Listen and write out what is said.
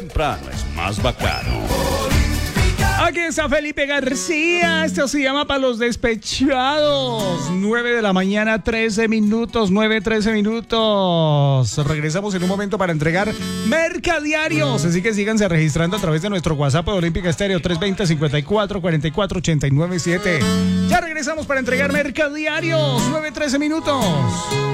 temprano es más bacano. Aquí está Felipe García, esto se llama Para los Despechados. 9 de la mañana, 13 minutos, 9:13 minutos. Regresamos en un momento para entregar mercadiarios, así que síganse registrando a través de nuestro WhatsApp de Olímpica Estéreo 320-54-44-897. Ya regresamos para entregar mercadiarios, 9:13 minutos.